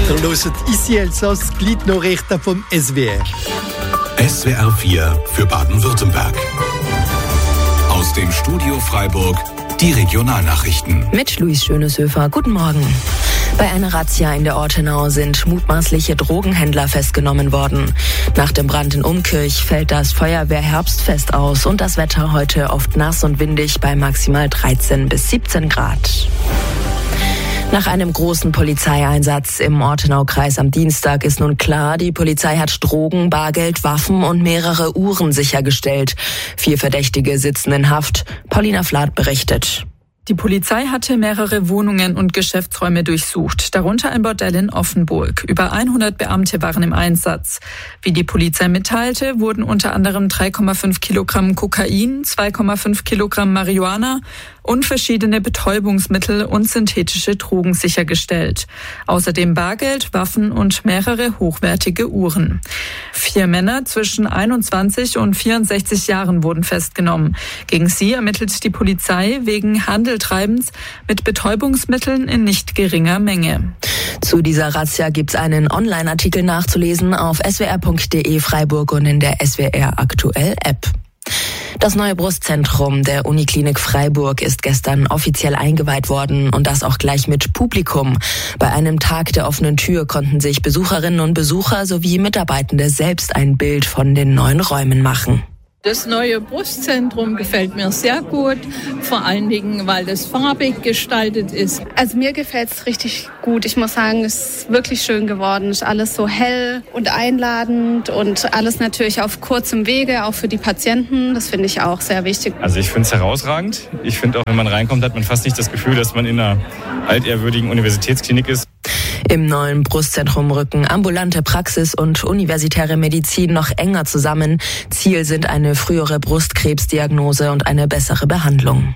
Ihr hört «Ici Elsass», die Gliednachrichten vom SWR. SWR 4 für Baden-Württemberg. Aus dem Studio Freiburg die Regionalnachrichten. Mit Luis Schöneshöfer. Guten Morgen. Bei einer Razzia in der Ortenau sind mutmaßliche Drogenhändler festgenommen worden. Nach dem Brand in Umkirch fällt das Feuerwehr-Herbstfest aus und das Wetter heute oft nass und windig bei maximal 13 bis 17 Grad. Nach einem großen Polizeieinsatz im Ortenaukreis am Dienstag ist nun klar, die Polizei hat Drogen, Bargeld, Waffen und mehrere Uhren sichergestellt. 4 Verdächtige sitzen in Haft. Paulina Flath berichtet. Die Polizei hatte mehrere Wohnungen und Geschäftsräume durchsucht, darunter ein Bordell in Offenburg. Über 100 Beamte waren im Einsatz. Wie die Polizei mitteilte, wurden unter anderem 3,5 Kilogramm Kokain, 2,5 Kilogramm Marihuana und verschiedene Betäubungsmittel und synthetische Drogen sichergestellt. Außerdem Bargeld, Waffen und mehrere hochwertige Uhren. 4 Männer zwischen 21 und 64 Jahren wurden festgenommen. Gegen sie ermittelt die Polizei wegen Handeltreibens mit Betäubungsmitteln in nicht geringer Menge. Zu dieser Razzia gibt's einen Online-Artikel nachzulesen auf swr.de Freiburg und in der SWR Aktuell App. Das neue Brustzentrum der Uniklinik Freiburg ist gestern offiziell eingeweiht worden und das auch gleich mit Publikum. Bei einem Tag der offenen Tür konnten sich Besucherinnen und Besucher sowie Mitarbeitende selbst ein Bild von den neuen Räumen machen. Das neue Brustzentrum gefällt mir sehr gut, vor allen Dingen, weil das farbig gestaltet ist. Also mir gefällt es richtig gut. Ich muss sagen, es ist wirklich schön geworden. Es ist alles so hell und einladend und alles natürlich auf kurzem Wege, auch für die Patienten. Das finde ich auch sehr wichtig. Also ich finde es herausragend. Ich finde auch, wenn man reinkommt, hat man fast nicht das Gefühl, dass man in einer altehrwürdigen Universitätsklinik ist. Im neuen Brustzentrum rücken ambulante Praxis und universitäre Medizin noch enger zusammen. Ziel sind eine frühere Brustkrebsdiagnose und eine bessere Behandlung.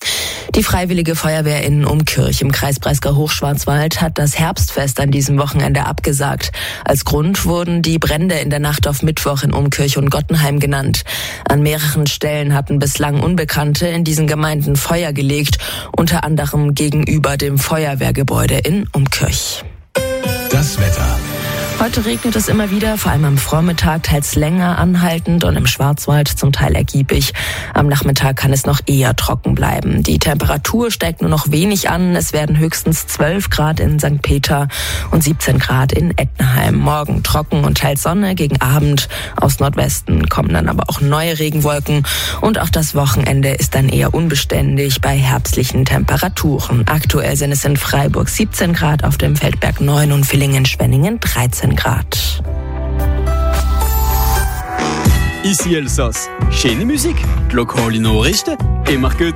Die Freiwillige Feuerwehr in Umkirch im Kreis Breisgau-Hochschwarzwald hat das Herbstfest an diesem Wochenende abgesagt. Als Grund wurden die Brände in der Nacht auf Mittwoch in Umkirch und Gottenheim genannt. An mehreren Stellen hatten bislang Unbekannte in diesen Gemeinden Feuer gelegt, unter anderem gegenüber dem Feuerwehrgebäude in Umkirch. Das Wetter. Heute regnet es immer wieder, vor allem am Vormittag teils länger anhaltend und im Schwarzwald zum Teil ergiebig. Am Nachmittag kann es noch eher trocken bleiben. Die Temperatur steigt nur noch wenig an. Es werden höchstens 12 Grad in St. Peter und 17 Grad in Ettenheim. Morgen trocken und teils Sonne, gegen Abend aus Nordwesten kommen dann aber auch neue Regenwolken. Und auch das Wochenende ist dann eher unbeständig bei herbstlichen Temperaturen. Aktuell sind es in Freiburg 17 Grad, auf dem Feldberg 9 und Villingen-Schwenningen 13 Grad. Ici Elsass. Schöne Musik, die lokale Nachrichten, immer gut.